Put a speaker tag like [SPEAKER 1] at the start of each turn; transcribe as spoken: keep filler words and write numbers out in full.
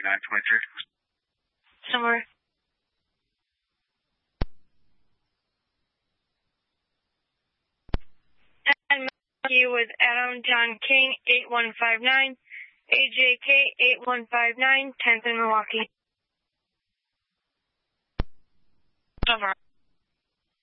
[SPEAKER 1] nine twenty-three.
[SPEAKER 2] Somewhere. And Milwaukee with Adam John King, eight one five nine. A J K, eight one five nine, tenth in Milwaukee.
[SPEAKER 3] Over.